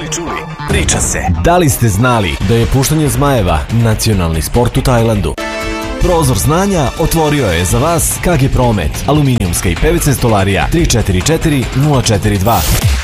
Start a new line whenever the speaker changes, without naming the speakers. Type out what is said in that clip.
čuli, priča se.
Da li ste znali da je puštanje zmajeva nacionalni sport u Tajlandu? Prozor znanja otvorio je za vas KG Promet, aluminijumska i PVC stolarija 344 042.